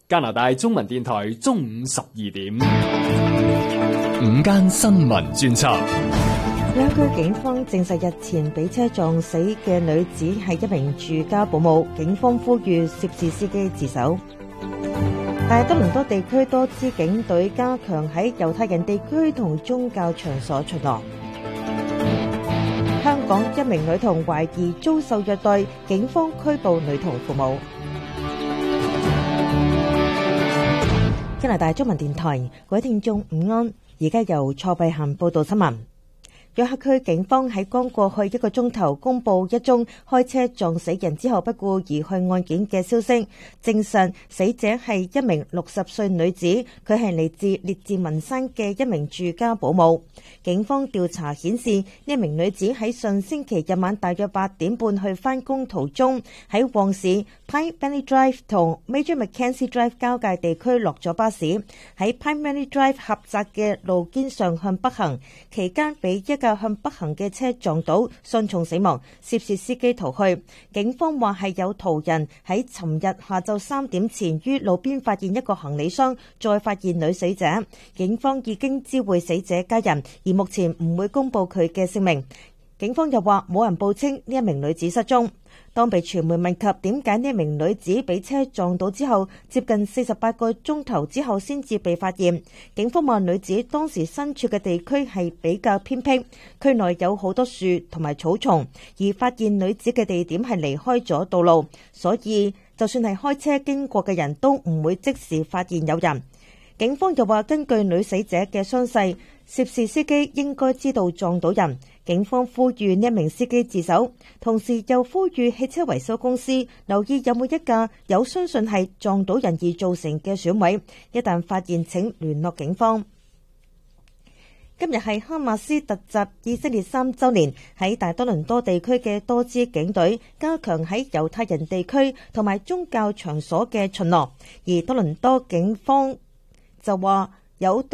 加拿大中文電台中午12點， 午間新聞專輯。 兩區警方證實日前被車撞死嘅女子係一名住家保姆，警方呼籲涉事司機自首。大多倫多地區多支警隊加強喺猶太人地區同宗教場所巡邏。香港一名女童懷疑遭受虐待，警方拘捕女童父母。加拿大中文電台，各位聽眾午安，而家由蔡碧嫻報道新聞。約克區警方喺剛過去1個鐘頭公布一宗開車撞死人之後不顧而去案件嘅消息，證實死者係一名60歲女子，佢係嚟自列治文山嘅一名住家保姆。警方調查顯示，呢一名女子喺上星期日晚大約8點半去返工途中，喺旺市 Pine Valley Drive 同 Major Mackenzie Drive 交界地區落咗巴士，喺 Pine Valley Drive 狹窄嘅路肩上向北行，期間俾一架向北行嘅車撞到，傷重死亡，涉事司機逃去。警方話係有途人喺尋日下晝3點前於路邊發現一個行李箱，再發現女死者。警方已經知會死者家人，而目前唔會公布佢嘅姓名。警方又話冇人報稱呢一名女子失蹤。當被傳媒問及點解呢一名女子俾車撞到之後，接近48個鐘頭之後先至被發現，警方話女子當時身處嘅地區係比較偏僻，區內有好多樹同埋草叢，而發現女子嘅地點係離開咗道路，所以就算係開車經過嘅人都唔會即時發現有人。警方又話根據女死者嘅傷勢，涉事司機應該知道撞到人。警方呼籲呢一名司機自首，同時又呼籲汽車維修公司留意有冇一架有相信係撞到人而造成嘅損毀，一旦發現請聯絡警方。今日係哈馬斯突襲以色列3週年，喺大多倫多地區嘅多支警隊加強喺猶太人地區同埋宗教場所嘅巡邏，而多倫多警方就話有